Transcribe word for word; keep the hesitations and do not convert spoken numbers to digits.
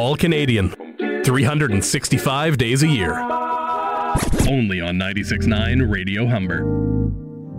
all Canadian, three hundred sixty-five days a year. Only on ninety-six point nine Radio Humber.